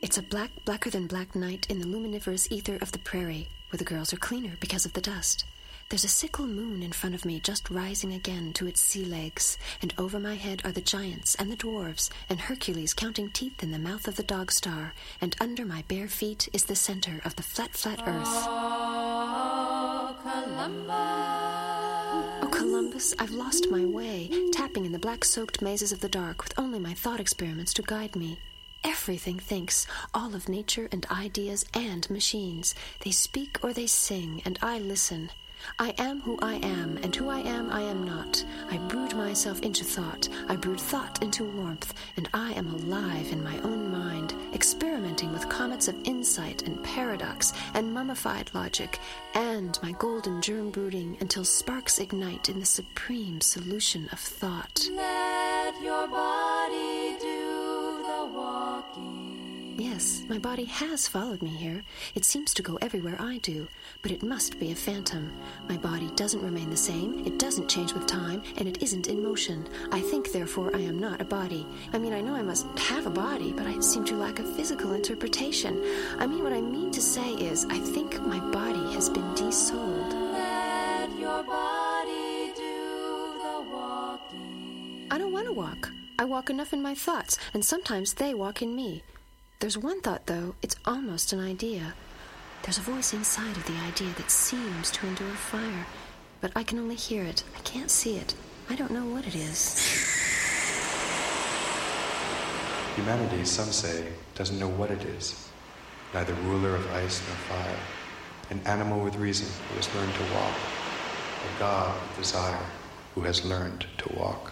It's a blacker than black night in the luminiferous ether of the prairie, where the girls are cleaner because of the dust. There's a sickle moon in front of me just rising again to its sea legs, and over my head are the giants and the dwarves, and Hercules counting teeth in the mouth of the dog star, and under my bare feet is the center of the flat earth. Oh, Columbus. Oh, Columbus, I've lost my way, tapping in the black-soaked mazes of the dark with only my thought experiments to guide me. Everything thinks, all of nature and ideas and machines. They speak or they sing, and I listen. I am who I am, and who I am not. I brood myself into thought. I brood thought into warmth, and I am alive in my own mind, experimenting with comets of insight and paradox and mummified logic, and my golden germ brooding until sparks ignite in the supreme solution of thought. Let your body do the walking. Yes, my body has followed me here. It seems to go everywhere I do, but it must be a phantom. My body doesn't remain the same, it doesn't change with time, and it isn't in motion. I think, therefore, I am not a body. I know I must have a body, but I seem to lack a physical interpretation. What I mean to say is, I think my body has been desouled. Let your body do the walking. I don't want to walk. I walk enough in my thoughts, and sometimes they walk in me. There's one thought, though, it's almost an idea. There's a voice inside of the idea that seems to endure fire, but I can only hear it. I can't see it. I don't know what it is. Humanity, some say, doesn't know what it is. Neither ruler of ice nor fire. An animal with reason who has learned to walk. A god with desire who has learned to walk.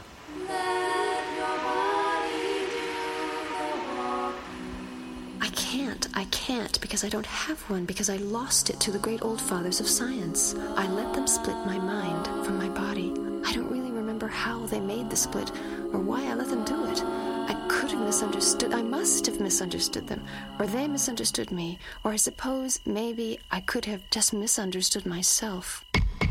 I can't, because I don't have one, because I lost it to the great old fathers of science. I let them split my mind from my body. I don't really remember how they made the split, or why I let them do it. I must have misunderstood them, or they misunderstood me, or I suppose maybe I could have just misunderstood myself.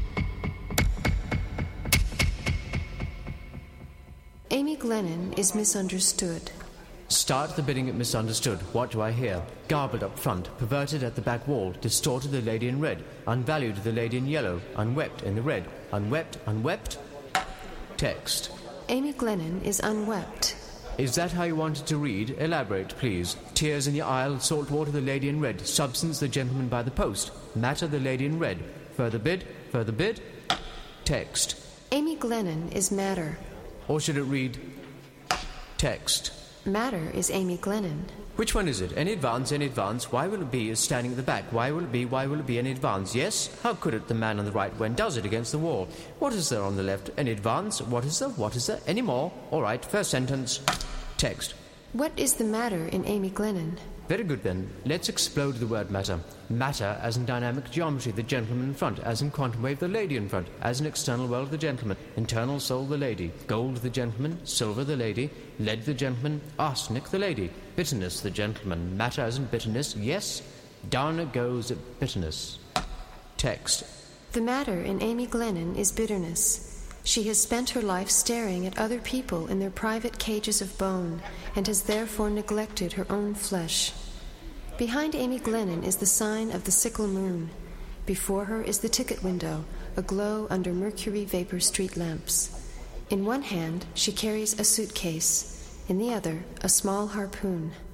Amy Glennon is misunderstood. Start the bidding at misunderstood. What do I hear? Garbled up front, perverted at the back wall, distorted the lady in red, unvalued the lady in yellow, unwept in the red, unwept. Text. Amy Glennon is unwept. Is that how you wanted to read? Elaborate, please. Tears in the aisle, salt water the lady in red, substance the gentleman by the post, matter the lady in red. Further bid. Text. Amy Glennon is matter. Or should it read text? Matter is Amy Glennon. Which one is it? Any advance? Why will it be is standing at the back? Why will it be any advance? Yes? How could it? The man on the right when does it against the wall? What is there on the left? Any advance? What is there? Any more? All right, first sentence. Text. What is the matter in Amy Glennon? Very good then. Let's explode the word matter. Matter as in dynamic geometry, the gentleman in front. As in quantum wave, the lady in front. As in external world, the gentleman. Internal soul, the lady. Gold, the gentleman. Silver, the lady. Lead, the gentleman. Arsenic, the lady. Bitterness, the gentleman. Matter as in bitterness. Yes. Down goes bitterness. Text. The matter in Amy Glennon is bitterness. She has spent her life staring at other people in their private cages of bone, and has therefore neglected her own flesh. Behind Amy Glennon is the sign of the sickle moon. Before her is the ticket window, aglow under mercury vapor street lamps. In one hand she carries a suitcase, in the other a small harpoon.